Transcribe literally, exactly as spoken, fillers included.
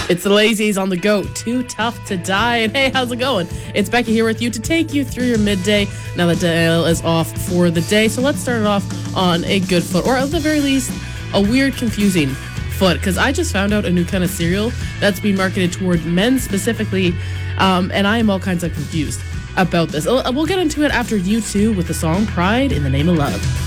It's the Lazies on the go. Too tough to die. And hey, how's it going? It's Becky here with you to take you through your midday. Now that Dale is off for the day, so let's start it off on a good foot, or at the very least, a weird, confusing foot. Because I just found out a new kind of cereal that's being marketed toward men specifically, um, and I am all kinds of confused about this. We'll get into it after U two with the song "Pride in the Name of Love."